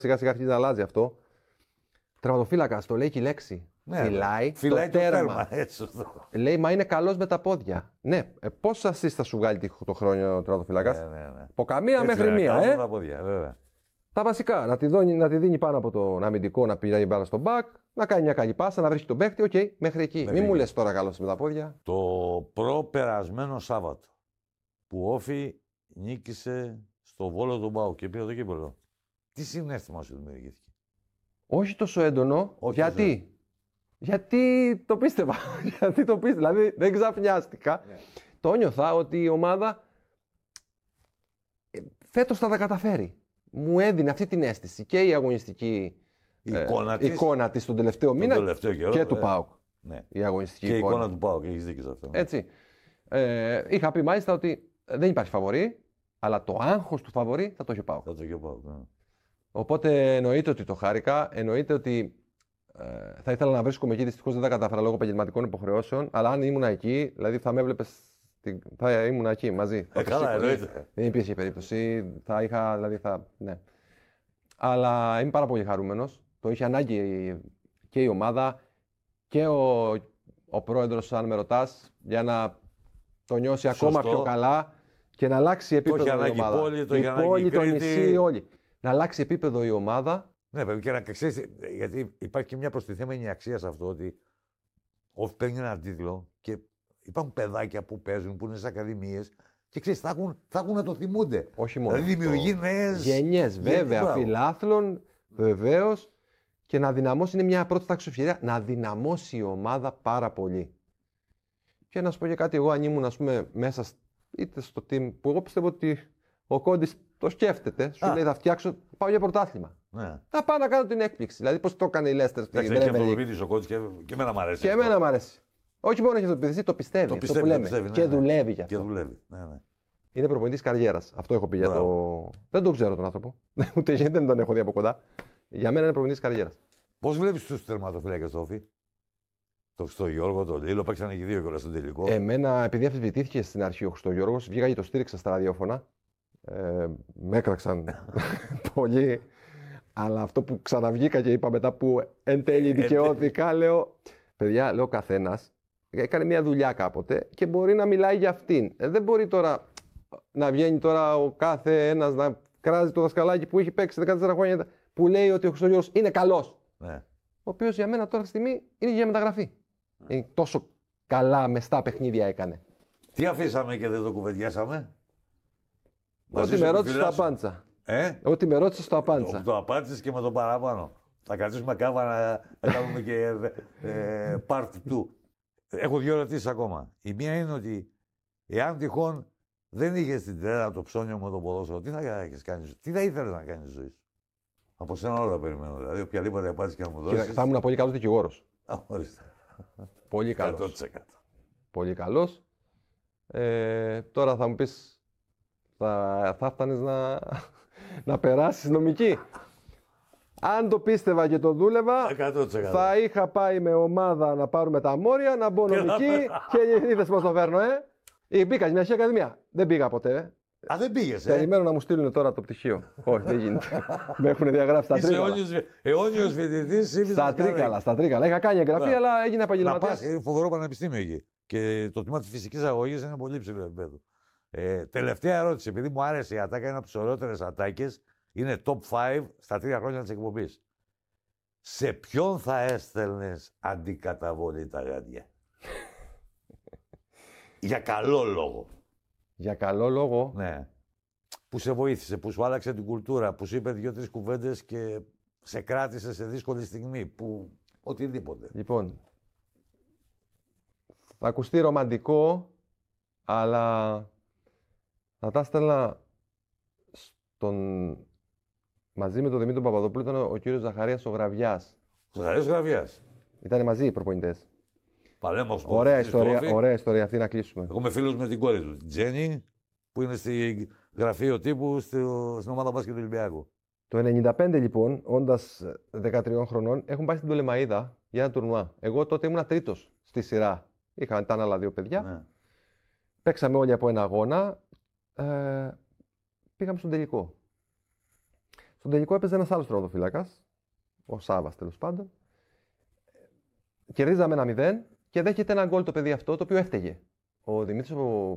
Σιγά σιγά αρχίζει να αλλάζει αυτό. Τραυματοφύλακα, το λέει και η λέξη. Ναι, Φυλάει το τέρμα. Λέει, μα είναι καλός με τα πόδια. Ναι, πόσα assist θα σου βγάλει το χρόνιο ο τραυματοφύλακας? Ναι. Από καμία μέχρι μία. Τα πόδια, βέβαια. Τα βασικά. Να τη δίνει πάνω από τον αμυντικό, να πηγαίνει πάνω στον μπακ, να κάνει μια καλή πάσα, να βρίσκει τον παίχτη. Οκ, μέχρι εκεί. Μην μου λες τώρα καλός με τα πόδια. Το προπερασμένο Σάββατο που ο Όφη νίκησε στο Βόλο τον ΠΑΟΚ και πήρε το κύπελλο. Τι συναίσθημα σου δημιουργήθηκε? Όχι τόσο έντονο. Γιατί? Γιατί το πίστευα. Γιατί το πίστευα. Δηλαδή δεν ξαφνιάστηκα. Το νιώθα ότι η ομάδα φέτος θα τα καταφέρει. Μου έδινε αυτή την αίσθηση και η αγωνιστική εικόνα της τον τελευταίο μήνα και του ΠΑΟΚ. Ναι. Η αγωνιστική και η εικόνα του ΠΑΟΚ, έχεις δίκιο σε αυτό. Έτσι. Είχα πει μάλιστα ότι δεν υπάρχει φαβορί, αλλά το άγχος του φαβορί θα το έχει ο ΠΑΟΚ. Ναι. Οπότε εννοείται ότι το χάρηκα, εννοείται ότι θα ήθελα να βρίσκομαι εκεί. Δυστυχώς δεν τα κατάφερα λόγω επαγγελματικών υποχρεώσεων, αλλά αν ήμουν εκεί, δηλαδή θα με έβλεπες, θα ήμουν εκεί μαζί. Καλά, εννοείται. Δεν υπήρχε περίπτωση. Θα είχα, δηλαδή ναι. Αλλά είμαι πάρα πολύ χαρούμενος. Το είχε ανάγκη και η ομάδα και ο πρόεδρος, αν με ρωτάς, για να το νιώσει ακόμα πιο καλά και να αλλάξει επίπεδο η ομάδα. Η πόλη, το νησί, όλοι. Να αλλάξει επίπεδο η ομάδα. Ναι, βέβαια, και να ξέρεις, γιατί υπάρχει και μια προστιθέμενη αξία σε αυτό, ότι όφι παίρνει έναν τίτλο και υπάρχουν παιδάκια που παίζουν, που είναι στις ακαδημίες και ξέρεις, θα έχουν να το θυμούνται. Όχι μόνο. Δηλαδή δημιουργεί νέες γενιές, βέβαια, φιλάθλων, βεβαίως, και να δυναμώσει, είναι μια πρώτη τάξη ευκαιρία, να δυναμώσει η ομάδα πάρα πολύ. Και να σου πω και κάτι, εγώ αν ήμουν, ας πούμε, μέσα είτε στο team, που εγώ πιστεύω ότι ο Κόντις το σκέφτεται, σου λέει θα φτιάξω, πάω για πρωτάθλημα. Ναι. Θα πάω να κάνω την έκπληξη. Δηλαδή, πώς το έκανε η Λέστερ στην Premier League. Έχει αυτοποιηθεί ο Κόντις και εμένα μου αρέσει. Και εμένα μου αρέσει. Όχι μόνο έχει αυτοποιηθεί, το πιστεύει. Αυτό που λέμε. Ναι, και δουλεύει γι' αυτό. Και δουλεύει. Ναι. Είναι προπονητής καριέρας. Αυτό έχω πει για το. Δεν τον ξέρω τον άνθρωπο. Ούτε δεν τον έχω δει από κοντά. Για μένα είναι προπονητής καριέρας. Πώς βλέπεις τους τερματοφύλακες του Όφη? Το Χριστόγιώργο, τον Λίλο, παίξανε και δύο κιόλας στον τελικό. Εμένα, επειδή αμφισβητήθηκε στην αρχή ο Χριστόγιώργος, βγήκα και το στήριξα στα ραδιόφωνα. Με έκραξαν πολύ. Αλλά αυτό που ξαναβγήκα και είπα μετά που εν τέλει δικαιώθηκα, λέω, παιδιά, λέω καθένας έκανε μια δουλειά κάποτε και μπορεί να μιλάει για αυτήν. Δεν μπορεί τώρα να βγαίνει τώρα ο κάθε ένας να κράζει το δασκαλάκι που έχει παίξει 14 χρόνια που λέει ότι ο Χριστόγιώργος είναι καλός. Ναι. Ο οποίος για μένα τώρα στη στιγμή είναι για μεταγραφή. Είναι τόσο καλά μεστά παιχνίδια έκανε. Τι αφήσαμε και δεν το κουβεντιάσαμε? Ό,τι με ρώτησε το απάντησα. Ό,τι με ρώτησε το απάντησα. Το απάντησες και με το παραπάνω. Θα κρατήσουμε κάβα να κάνουμε και part 2. Έχω δύο ερωτήσεις ακόμα. Η μία είναι ότι εάν τυχόν δεν είχες την τρέλα, το ψώνιο με το ποδόσφαιρο, τι θα έχεις κάνει, τι θα ήθελες να κάνεις ζωή σου? Από σένα όλα περιμένω. Δηλαδή, οποιαδήποτε απάντηση και να μου δώσεις. Θα ήμουν πολύ καλός δικηγόρος. Ορίστε. Πολύ καλός. 100%. Πολύ καλός. Τώρα θα μου πεις, θα φτάνεις να περάσεις νομική. Αν το πίστευα και το δούλευα, 100%. θα είχα πάει με ομάδα να πάρουμε τα μόρια, να μπω νομική και είδες πώς το φέρνω, Μπήκα μια αρχή ακαδημία. Δεν πήγα ποτέ. Α, δεν πήγες, Περιμένω να μου στείλουν τώρα το πτυχίο. Όχι, δεν γίνεται. Με έχουν διαγράψει στα Τρίκαλα. Είσαι αιώνιος φοιτητής. Στα Τρίκαλα. Είχα κάνει εγγραφή, αλλά έγινε επαγγελματίας. Να πας, είναι φοβερό πανεπιστήμιο εκεί. Και το τμήμα της φυσικής αγωγής είναι πολύ ψηλό επίπεδο. Τελευταία ερώτηση, επειδή μου άρεσε η ατάκα, είναι από τις ωραιότερες ατάκες. Είναι top 5 στα 3 χρόνια της εκπομπής. Σε ποιον θα έστελνες αντικαταβολή τα γάντια? Για καλό λόγο. Για καλό λόγο. Ναι. Που σε βοήθησε, που σου άλλαξε την κουλτούρα, που σου είπε 2-3 κουβέντες και σε κράτησε σε δύσκολη στιγμή. Που οτιδήποτε. Λοιπόν, θα ακουστεί ρομαντικό, αλλά θα τα έστελνα μαζί με τον Δημήτρη Παπαδοπούλου. Ήταν ο κύριος Ζαχαρίας ο Γραβιάς. Ο Ζαχαρίας ο Γραβιάς. Ήτανε μαζί οι προπονητές. Παλέμαχος. Ωραία ιστορία αυτή να κλείσουμε. Εγώ είμαι φίλος με την κόρη του, την Τζέννη, που είναι στη γραφείο τύπου στην ομάδα μπάσκετ του Ολυμπιακού. Το 1995 λοιπόν, όντας 13 χρονών, έχουν πάει στην Τολεμαΐδα για ένα τουρνουά. Εγώ τότε ήμουν τρίτος στη σειρά. Ήταν άλλα δύο παιδιά. Ναι. Παίξαμε όλοι από ένα αγώνα. Πήγαμε στον τελικό. Στον τελικό έπαιζε ένας άλλος τερματοφύλακας, ο Σάβας τέλος πάντων. Κερδίζαμε 1-0 και δέχεται ένα γκολ το παιδί αυτό, το οποίο έφταιγε. Ο Δημήτρης ο